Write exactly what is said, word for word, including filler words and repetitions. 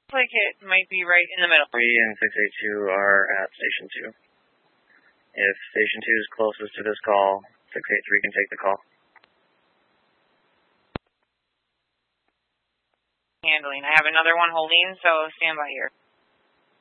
Looks like it might be right in the middle. three and six eight two are at Station two. If Station two is closest to this call, six eight three can take the call. Handling. I have another one holding, so stand by here.